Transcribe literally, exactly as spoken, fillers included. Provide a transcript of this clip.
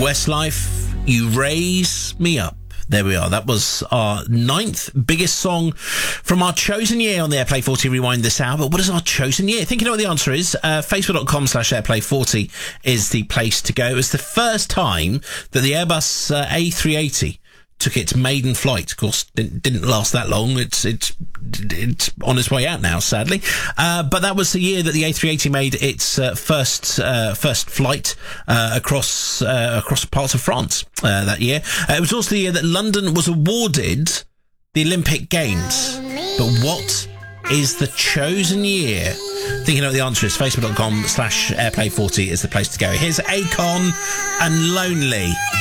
Westlife, You Raise Me Up. There we are. That was our ninth biggest song from our chosen year on the Airplay forty Rewind this hour. But what is our chosen year? Think you know what the answer is? Uh, Facebook.com slash Airplay forty is the place to go. It was the first time that the Airbus uh, A three eighty took its maiden flight. Of course, didn't, didn't last that long. It's it's it's on its way out now, sadly. Uh, but that was the year that the A three eighty made its uh, first uh, first flight uh, across uh, across parts of France uh, that year. Uh, it was also the year that London was awarded the Olympic Games. But what is the chosen year? Think you know what the answer is? Facebook.com slash Airplay forty is the place to go. Here's Akon and Lonely.